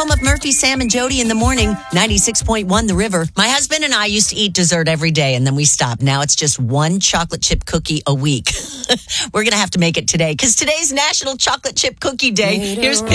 home of Murphy, Sam, and Jody in the morning. 96.1 The River. My husband and I used to eat dessert every day, and then we stopped. Now it's just one chocolate chip cookie a week. We're going to have to make it today, because today's National Chocolate Chip Cookie Day. Here's